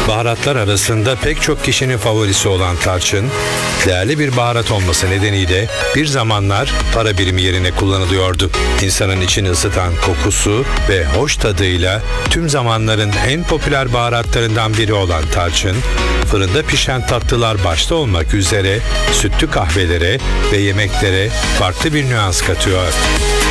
Baharatlar arasında pek çok kişinin favorisi olan tarçın, değerli bir baharat olması nedeniyle bir zamanlar para birimi yerine kullanılıyordu. İnsanın içini ısıtan kokusu ve hoş tadıyla tüm zamanların en popüler baharatlarından biri olan tarçın, fırında pişen tatlılar başta olmak üzere sütlü kahvelere ve yemeklere farklı bir nüans katıyor.